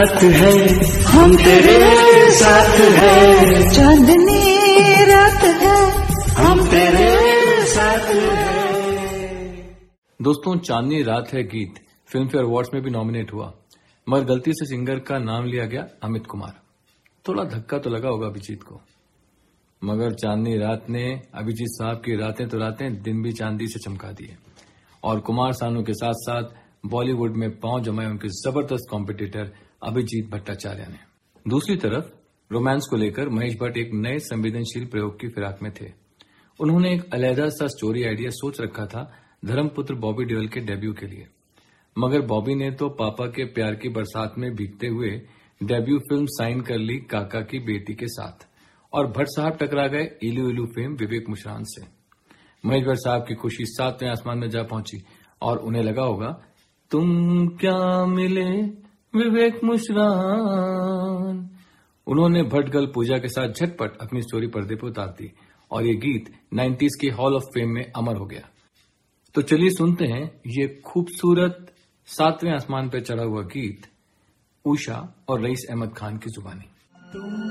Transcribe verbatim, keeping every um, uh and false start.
साथ है हम तेरे साथ है, चांदनी रात है हम तेरे साथ है। दोस्तों, चांदनी रात है गीत फिल्म फेयर अवार्ड्स में भी नॉमिनेट हुआ, मगर गलती से सिंगर का नाम लिया गया अमित कुमार। थोड़ा धक्का तो लगा होगा अभिजीत को, मगर चांदनी रात ने अभिजीत साहब की रातें तो रातें दिन भी चांदी से चमका दिए और कुमार सानू के साथ साथ बॉलीवुड में पांव जमाए उनके जबरदस्त कॉम्पिटिटर अभिजीत भट्टाचार्य ने। दूसरी तरफ रोमांस को लेकर महेश भट्ट एक नए संवेदनशील प्रयोग की फिराक में थे। उन्होंने एक अलहदा सा स्टोरी आइडिया सोच रखा था धर्मपुत्र बॉबी देओल के डेब्यू के लिए, मगर बॉबी ने तो पापा के प्यार की बरसात में भीगते हुए डेब्यू फिल्म साइन कर ली काका की बेटी के साथ और भट्ट साहब टकरा गए इलू इलू फेम विवेक मुशरान से। महेश भट्ट साहब की खुशी सातवें आसमान में जा पहुंची और उन्हें लगा होगा तुम क्या मिले विवेक मुशरान। उन्होंने भट्ट गर्ल पूजा के साथ झटपट अपनी स्टोरी पर्दे पर उतार दी और ये गीत नाइंटीज़ के हॉल ऑफ फेम में अमर हो गया। तो चलिए सुनते हैं ये खूबसूरत सातवें आसमान पर चढ़ा हुआ गीत उषा और रईस अहमद खान की जुबानी।